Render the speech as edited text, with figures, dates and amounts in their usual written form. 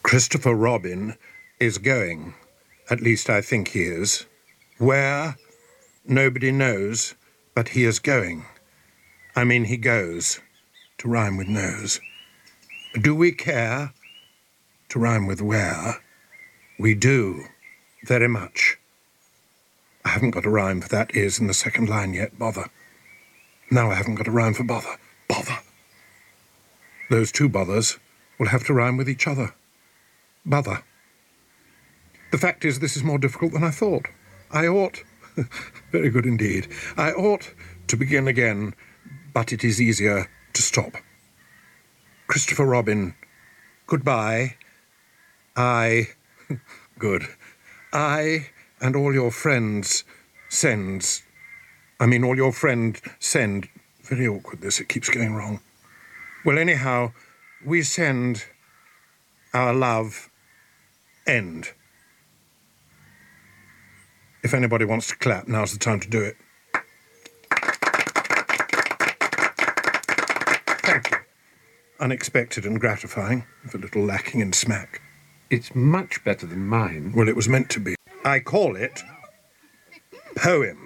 Christopher Robin is going. At least I think he is. Where? Nobody knows, but he is going. I mean, he goes. To rhyme with knows. Do we care? To rhyme with where. We do. Very much. I haven't got a rhyme for that is in the second line yet. Bother. Now I haven't got a rhyme for bother. Bother. Those two bothers will have to rhyme with each other. Bother. The fact is, this is more difficult than I thought. I ought, very good indeed, I ought to begin again, but it is easier to stop. Christopher Robin, goodbye. Good. I and all your friends all your friend send, very awkward this, it keeps going wrong. Well, anyhow, we send our love end. If anybody wants to clap, now's the time to do it. Thank you. Unexpected and gratifying, with a little lacking in smack. It's much better than mine. Well, it was meant to be. I call it poem.